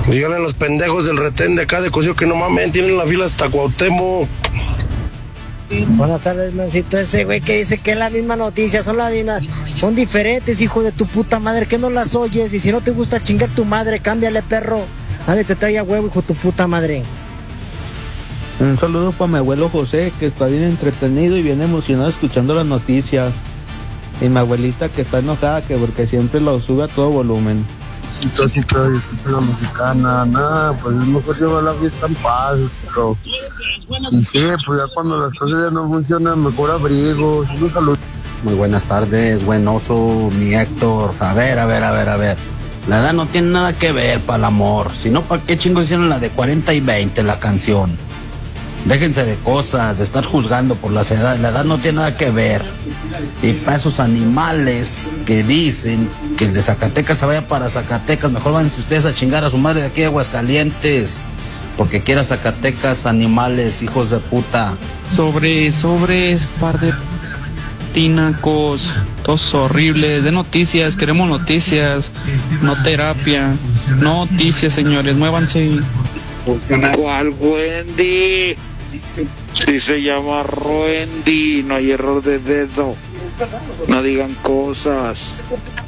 Díganle a los pendejos del retén de acá de Cosío que no mamen, tienen la fila hasta Cuauhtémoc. Buenas tardes, mancito. Ese güey que dice que es la misma noticia, son las mismas, son diferentes, hijo de tu puta madre, que no las oyes. Y si no te gusta chingar tu madre, cámbiale, perro. Nadie te trae a huevo, hijo de tu puta madre. Un saludo para mi abuelo José, que está bien entretenido y bien emocionado escuchando las noticias. Y mi abuelita, que está enojada, que porque siempre lo sube a todo volumen. Tóxica, la mexicana, nada, pues es mejor llevar la fiesta en paz, pero... Y sí, pues ya cuando las cosas ya no funcionan, mejor abrigos, un saludo. Muy buenas tardes, buen oso, mi Héctor. A ver. La edad no tiene nada que ver para el amor. Si no, ¿para qué chingos hicieron la de 40 y 20, la canción? Déjense de cosas, de estar juzgando por las edades. La edad no tiene nada que ver. Y para esos animales que dicen que el de Zacatecas se vaya para Zacatecas, mejor váyanse ustedes a chingar a su madre de aquí de Aguascalientes. Porque quiera Zacatecas, animales, hijos de puta. Sobres, par de tinacos, todos horribles, de noticias, queremos noticias, no terapia. Noticias, señores, muévanse. ¿Cuál Wendy? Si se llama Wendy, no hay error de dedo. No digan cosas.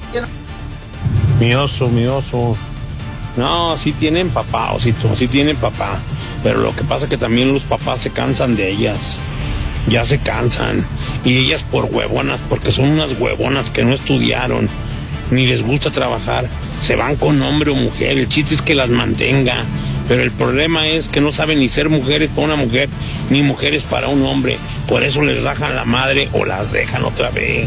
Mi oso. No, sí tienen papá, osito, sí tienen papá. Pero lo que pasa es que también los papás se cansan de ellas. Ya se cansan. Y ellas por huevonas, porque son unas huevonas que no estudiaron, ni les gusta trabajar. Se van con hombre o mujer, el chiste es que las mantenga. Pero el problema es que no saben ni ser mujeres para una mujer, ni mujeres para un hombre. Por eso les rajan la madre o las dejan otra vez.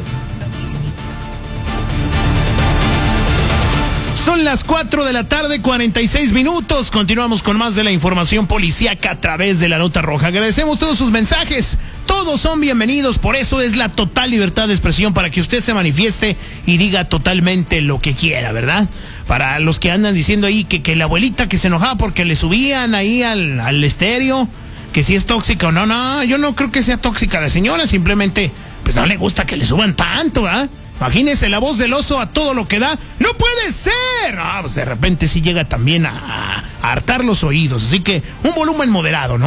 Son las 4 de la tarde, 46 minutos. Continuamos con más de la información policíaca a través de la Nota Roja. Agradecemos todos sus mensajes. Todos son bienvenidos, por eso es la total libertad de expresión para que usted se manifieste y diga totalmente lo que quiera, ¿verdad? Para los que andan diciendo ahí que la abuelita que se enojaba porque le subían ahí al estéreo, que si es tóxica o no, yo no creo que sea tóxica la señora, simplemente pues no le gusta que le suban tanto, ¿verdad? Imagínese la voz del oso a todo lo que da. ¡No puede ser! Pues de repente sí llega también a hartar los oídos, así que un volumen moderado, ¿no?